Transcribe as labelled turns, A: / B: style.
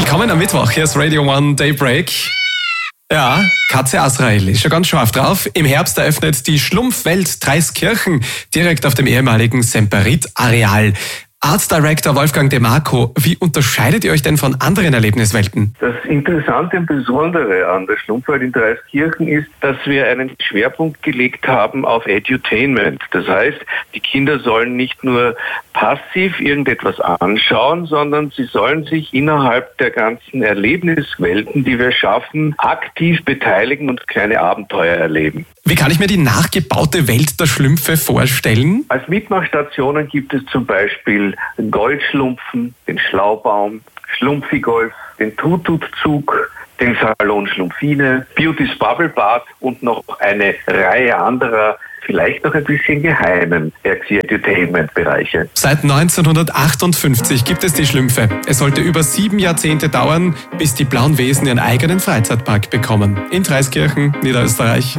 A: Willkommen am Mittwoch, hier ist Radio One Daybreak. Ja, Katze Azrael ist schon ganz scharf drauf. Im Herbst eröffnet die Schlumpfwelt Dreiskirchen direkt auf dem ehemaligen Semperit-Areal. Art Director Wolfgang De Marco, wie unterscheidet ihr euch denn von anderen Erlebniswelten?
B: Das Interessante und Besondere an der Schlumpfwelt in Dreiskirchen ist, dass wir einen Schwerpunkt gelegt haben auf Edutainment. Das heißt, die Kinder sollen nicht nur passiv irgendetwas anschauen, sondern sie sollen sich innerhalb der ganzen Erlebniswelten, die wir schaffen, aktiv beteiligen und kleine Abenteuer erleben.
A: Wie kann ich mir die nachgebaute Welt der Schlümpfe vorstellen?
B: Als Mitmachstationen gibt es zum Beispiel Goldschlumpfen, den Schlaubaum, Schlumpfigolf, den Tututzug, den Salon Schlumpfine, Beautys Bubble Bad und noch eine Reihe anderer, vielleicht noch ein bisschen geheimen Entertainment-Bereiche.
A: Seit 1958 gibt es die Schlümpfe. Es sollte über 7 Jahrzehnte dauern, bis die blauen Wesen ihren eigenen Freizeitpark bekommen. In Dreiskirchen, Niederösterreich.